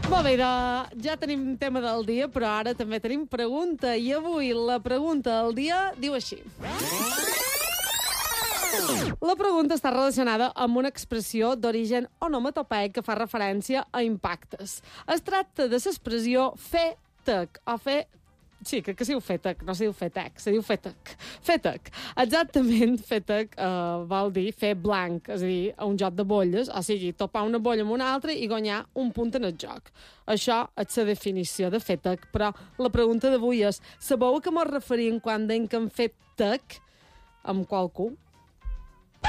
Molt bé, ja tenim tema del dia, però ara també tenim pregunta. I avui la pregunta del dia diu així. La pregunta està relacionada amb una expressió d'origen onomatopeic que fa referència a impactes. Es tracta de l'expressió fer tec, o fer... Sí, crec que se diu fetec, no se diu fetec, se diu fetec. Fetec. Exactament, fetec vol dir fer blanc, és a dir, un joc de bolles, o sigui, topar una bolla amb una altra i guanyar un punt en el joc. Això és la definició de fetec, però la pregunta d'avui és, sabeu a què mos referim quan deim que hem fet tec amb qualcú?